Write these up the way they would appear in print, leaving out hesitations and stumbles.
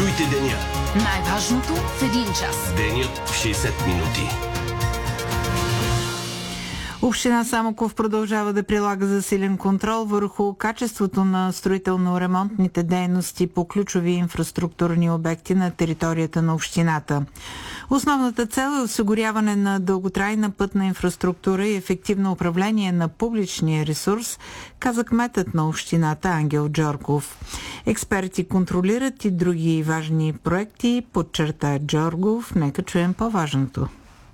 Чуйте деня. Най-важното в един час. Денят в 60 минути. Община Самоков продължава да прилага засилен контрол върху качеството на строително-ремонтните дейности по ключови инфраструктурни обекти на територията на общината. Основната цел е осигуряване на дълготрайна пътна инфраструктура и ефективно управление на публичния ресурс, каза кметът на общината Ангел Джоргов. Експерти контролират и други важни проекти, подчерта Джоргов. Нека чуем по-важното.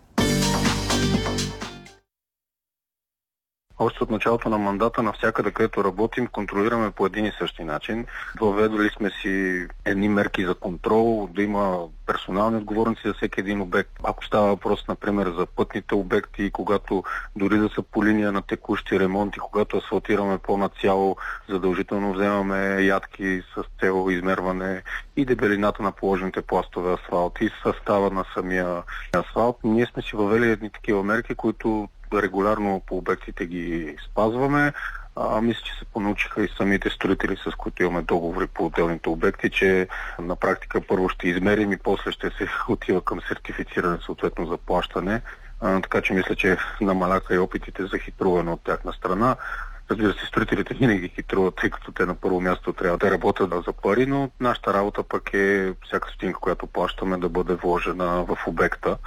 Още от началото на мандата, навсякъде, където работим, контролираме по един и същи начин. Въведали сме си едни мерки за контрол, да има персонални отговорници за всеки един обект. Ако става въпрос, например, за пътните обекти, когато дори да са по линия на текущи ремонти, когато асфалтираме по-нацяло, задължително вземаме ядки с цел измерване и дебелината на положените пластове асфалт и състава на самия асфалт. Ние сме си въвели едни такива мерки, които регулярно по обектите ги спазваме. Мисля, че се понаучиха и самите строители, с които имаме договори по отделните обекти, че на практика първо ще измерим и после ще се отива към сертифициране, съответно за плащане. Така че мисля, че намаляха и опитите за хитруване от тяхна страна. Разбира се, строителите винаги хитруват, тъй като те на първо място трябва да работят за пари, но нашата работа пък е всяка стотинка, която плащаме, да бъде вложена в обекта.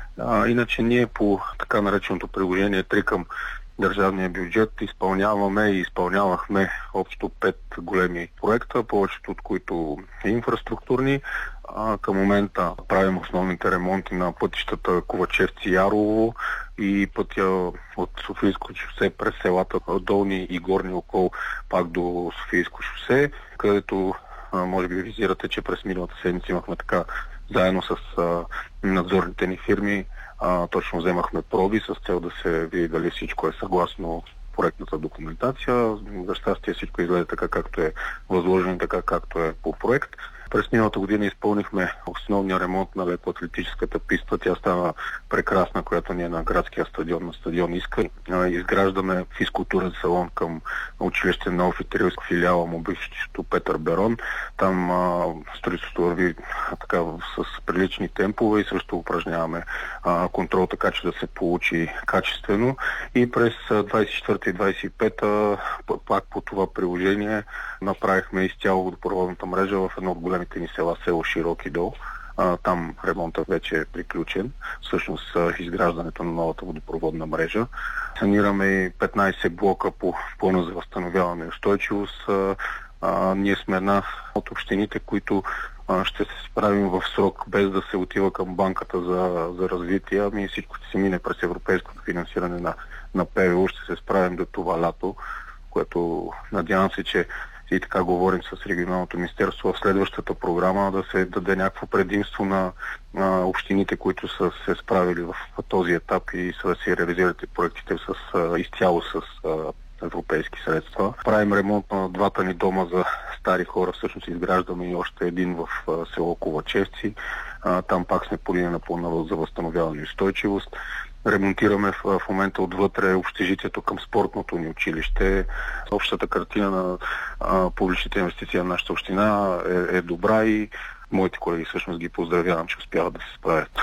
Иначе ние по така нареченото приложение 3 към държавния бюджет изпълняваме и изпълнявахме общо 5 големи проекта, повечето от които е инфраструктурни. Към момента правим основните ремонти на пътищата Ковачевци-Ярово и пътя от Софийско шосе през селата Долни и Горни Окол пак до Софийско шосе, където може би визирате, че през миналата седмица имахме така заедно с надзорните ни фирми, точно вземахме проби с цел да се види дали всичко е съгласно проектната документация. За щастие всичко изгледа така, както е възложено, така както е по проект. През миналата година изпълнихме основния ремонт на лекоатлетическата писта. Тя стана прекрасна, която ни е на градския стадион, на стадион Искър. Изграждаме физкултурен салон към училище на офицерска филиала му бившето Петър Берон. Там строителството върви така с прилични темпове и също упражняваме контрол, така че да се получи качествено. И през 24 и 25 пак по това приложение направихме изцяло водопроводната мрежа в едно от големите ни села, село Широки дол. Там ремонтът вече е приключен. Всъщност изграждането на новата водопроводна мрежа. Санираме и 15 блока по плана за възстановяване и устойчивост. Ние сме една от общините, които ще се справим в срок, без да се отива към банката за развитие. Ами всичко ще се мине през европейското финансиране на ПВУ. Ще се справим до това лято, което надявам се, че и така говорим с регионалното министерство в следващата програма да се даде някакво предимство на общините, които са се справили в този етап и са да си реализират проектите изцяло с европейски средства. Правим ремонт на двата ни дома за стари хора. Всъщност изграждаме и още един в село Ковачевци. Там пак сме по линия на плана за възстановяване и устойчивост. Ремонтираме в момента отвътре общежитието към спортното ни училище. Общата картина на публичните инвестиции на нашата община е добра и моите колеги всъщност ги поздравявам, че успяват да се справят.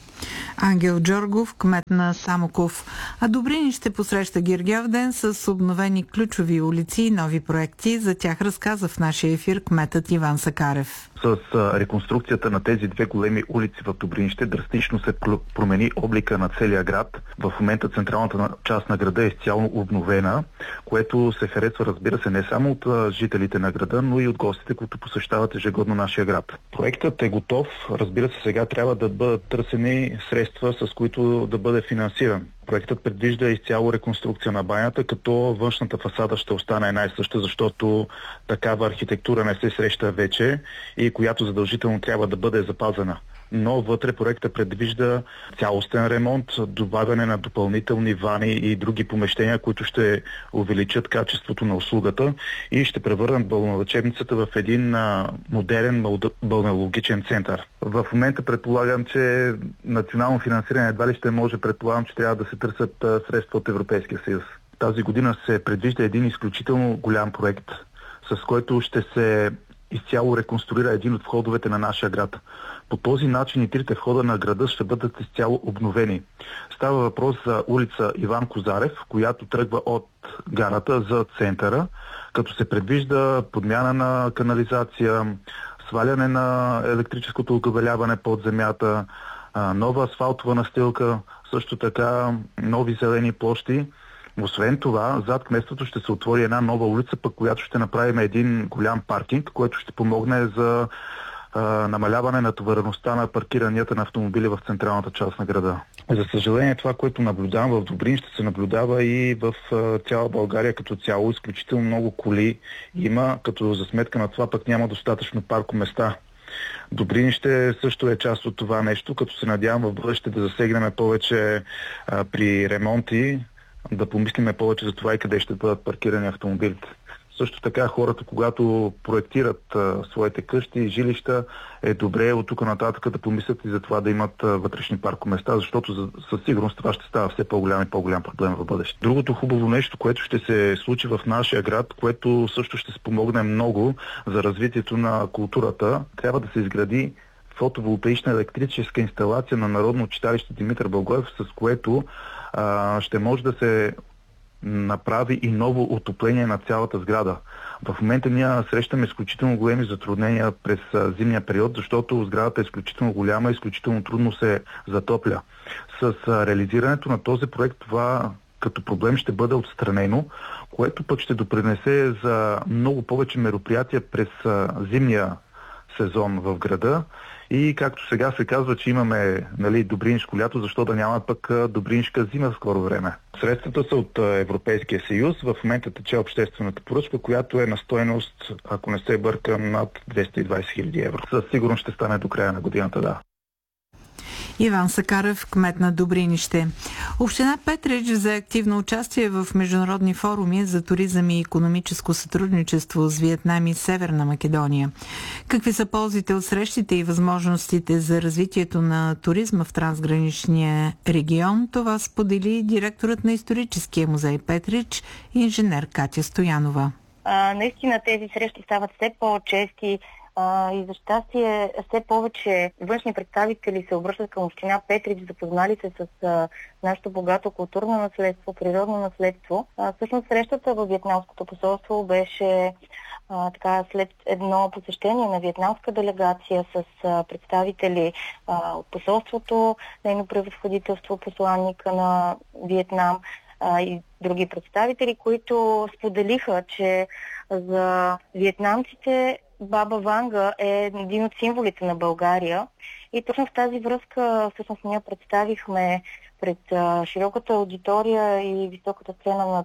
Ангел Джоргов, кмет на Самоков. А Добрин ще посреща Гергьовден с обновени ключови улици и нови проекти. За тях разказа в нашия ефир кметът Иван Сакарев. С реконструкцията на тези две големи улици в Добринище драстично се промени облика на целия град. В момента централната част на града е изцяло обновена, което се харесва, разбира се, не само от жителите на града, но и от гостите, които посещават ежегодно нашия град. Проектът е готов. Разбира се, сега трябва да бъдат търсени средства, с които да бъде финансиран. Проектът предвижда изцяло реконструкция на банята, като външната фасада ще остане една и съща, защото такава архитектура не се среща вече и която задължително трябва да бъде запазена. Но вътре проектът предвижда цялостен ремонт, добавяне на допълнителни вани и други помещения, които ще увеличат качеството на услугата и ще превърнат балнеолечебницата в един модерен балнеологичен център. В момента предполагам, че национално финансиране едва ли ще може, предполагам, че трябва да се търсят средства от Европейския съюз. Тази година се предвижда един изключително голям проект, с който ще се изцяло реконструира един от входовете на нашия град. По този начин и трите входа на града ще бъдат изцяло обновени. Става въпрос за улица Иван Козарев, която тръгва от гарата за центъра, като се предвижда подмяна на канализация, сваляне на електрическото окабеляване под земята, нова асфалтова настилка, също така нови зелени площи. Освен това, зад кметството ще се отвори една нова улица, пък която ще направим един голям паркинг, който ще помогне за намаляване на товареността на паркиранията на автомобили в централната част на града. За съжаление, това, което наблюдавам в Добрин, ще се наблюдава и в цяла България като цяло. Изключително много коли има, като за сметка на това пък няма достатъчно паркоместа. Добринище също е част от това нещо, като се надявам в бъдеще да засегнем повече при ремонти, да помислиме повече за това и къде ще бъдат паркирани автомобилите. Също така хората, когато проектират своите къщи и жилища, е добре от тук нататък да помислят и за това да имат вътрешни паркоместа, защото със сигурност това ще става все по-голям и по-голям проблем в бъдеще. Другото хубаво нещо, което ще се случи в нашия град, което също ще спомогне много за развитието на културата, трябва да се изгради фотоволтаична електрическа инсталация на Народно читалище Димитър Благоев, с което ще може да се направи и ново отопление на цялата сграда. В момента ние срещаме изключително големи затруднения през зимния период, защото сградата е изключително голяма и изключително трудно се затопля. С реализирането на този проект това като проблем ще бъде отстранено, което пък ще допринесе за много повече мероприятия през зимния сезон в града. И както сега се казва, че имаме добринско лято, защо да няма пък добринска зима в скоро време. Средствата са от Европейския съюз. В момента тече обществената поръчка, която е на стойност, ако не се бъркам, над 220 000 евро. Със сигурност ще стане до края на годината, да. Иван Сакарев, кмет на Добринище. Община Петрич взе активно участие в международни форуми за туризъм и икономическо сътрудничество с Виетнам и Северна Македония. Какви са ползите от срещите и възможностите за развитието на туризма в трансграничния регион? Това сподели директорът на Историческия музей Петрич, инженер Катя Стоянова. Наистина тези срещи стават все по-чести. И за щастие все повече външни представители се обръщат към община Петрич, запознали се с нашето богато културно наследство, природно наследство. Всъщност срещата във Виетнамското посолство беше след едно посещение на виетнамска делегация с представители от посолството, нейно превъзходителство, посланника на Виетнам и други представители, които споделиха, че за виетнамците Баба Ванга е един от символите на България и точно в тази връзка всъщност ние представихме пред широката аудитория и високата сцена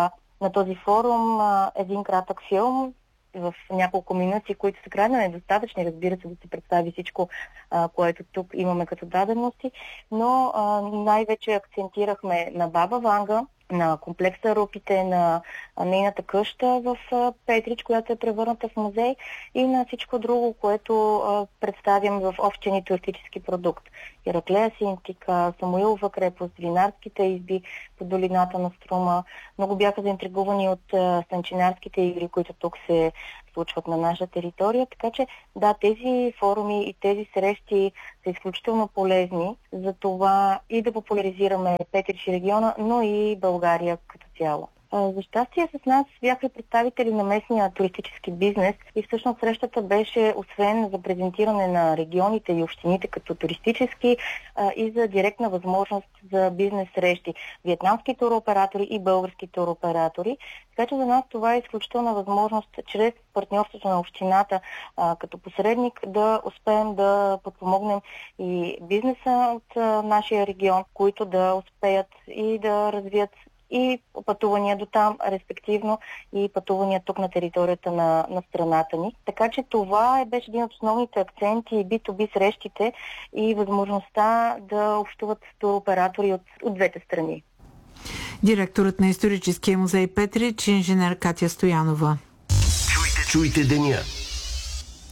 на този форум един кратък филм в няколко минути, които са крайно недостатъчни, разбира се, да се представи всичко, което тук имаме като дадености, но най-вече акцентирахме на Баба Ванга, на комплекса Рупите, на нейната къща в Петрич, която е превърната в музей, и на всичко друго, което представям в общия ни туристически продукт. Ираклея Синтика, Самуилова крепост, винарските изби по долината на Струма. Много бяха заинтригувани от станчинарските игри, които тук се случват на наша територия. Така че да, тези форуми и тези срещи са изключително полезни за това и да популяризираме Петрич и региона, но и България като цяло. За щастие с нас бяха представители на местния туристически бизнес и всъщност срещата беше освен за презентиране на регионите и общините като туристически и за директна възможност за бизнес срещи. Виетнамски туроператори и български туроператори. Така че за нас това е изключителна възможност чрез партньорството на общината като посредник да успеем да подпомогнем и бизнеса от нашия регион, които да успеят и да развият и пътувания до там, респективно и пътувания тук на територията на страната ни. Така че това беше един от основните акценти и B2B срещите и възможността да общуват туроператори от двете страни. Директорът на Историческия музей Петрич, инженер Катя Стоянова. Чуйте деня.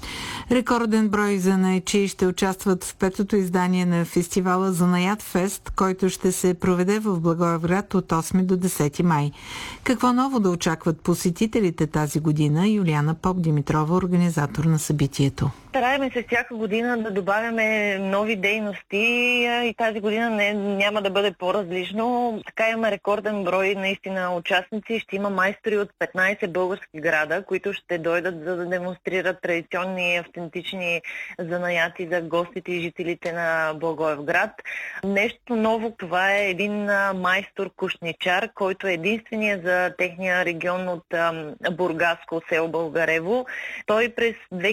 Рекорден брой занаятчии ще участват в петото издание на фестивала Занаят Фест, който ще се проведе в Благоевград от 8 до 10 май. Какво ново да очакват посетителите тази година? Юлиана Попдимитрова, организатор на събитието. Стараем се всяка година да добавяме нови дейности и тази година няма да бъде по-различно. Така има рекорден брой наистина участници. Ще има майстори от 15 български града, които ще дойдат за да демонстрират традиционни автентични занаяти за гостите и жителите на Благоевград. Нещо ново, това е един майстор-кушничар, който е единствения за техния регион от Бургаско село Българево. Той през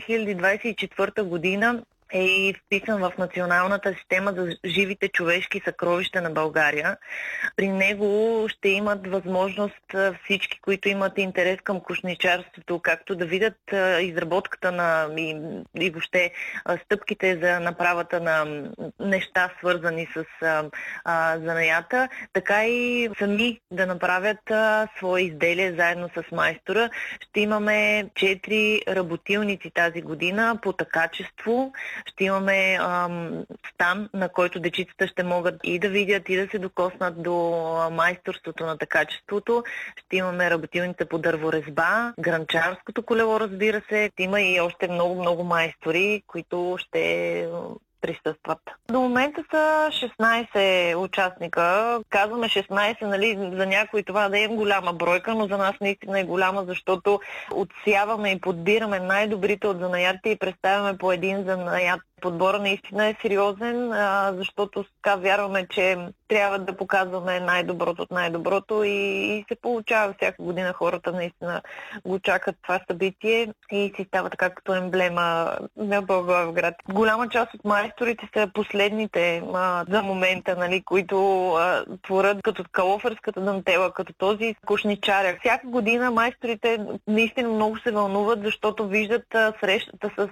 2024 година е вписан в националната система за живите човешки съкровища на България. При него ще имат възможност всички, които имат интерес към кушничарството, както да видят изработката и въобще стъпките за направата на неща, свързани с занаята, така и сами да направят свои изделия заедно с майстора. Ще имаме 4 работилници тази година по такачество. Ще имаме стан, на който дечицата ще могат и да видят, и да се докоснат до майсторството на такачеството. Ще имаме работилница по дърворезба, гранчарското колело, разбира се. Има и още много майстори, които ще присъстват. До момента са 16 участника. Казваме 16, нали, за някой това да е голяма бройка, но за нас наистина е голяма, защото отсяваме и подбираме най-добрите от занаятите и представяме по един занаят. Подбора наистина е сериозен, защото така вярваме, че трябва да показваме най-доброто от най-доброто и се получава всяка година. Хората наистина го чакат това събитие и си става така като емблема на Благоевград. Голяма част от майсторите са последните за момента, нали, които творят като калоферската дантела, като този кушничаря. Всяка година майсторите наистина много се вълнуват, защото виждат срещата с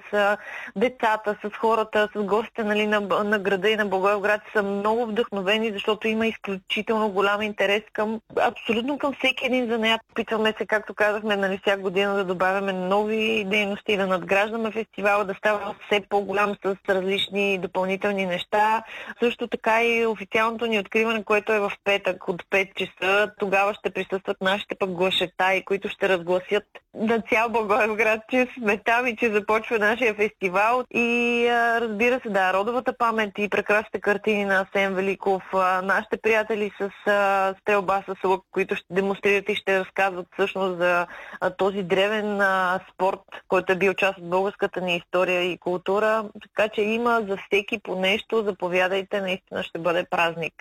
децата, с хората, с гостите, нали, на града и на Благоевград, са много вдъхновени, защото има изключително голям интерес абсолютно към всеки един занаят. Питаме се, както казахме, нали, всяка година да добавяме нови дейности, да надграждаме фестивала, да става все по-голям с различни допълнителни неща. Също така и официалното ни откриване, което е в петък от 5 часа. Тогава ще присъстват нашите пък глашатаи, които ще разгласят на цял Благоевград, че сме там и че започва нашия фестивал. И разбира се, да, родовата памет и прекрасните картини на Асен Великов, нашите приятели с стрелба с лък, които ще демонстрират и ще разказват всъщност за този древен спорт, който е бил част от българската ни история и култура. Така че има за всеки по нещо. Заповядайте, наистина ще бъде празник.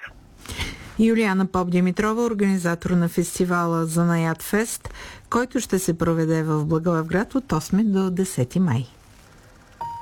Юлиана Попдимитрова, организатор на фестивала Занаят Фест, който ще се проведе в Благоевград от 8 до 10 май.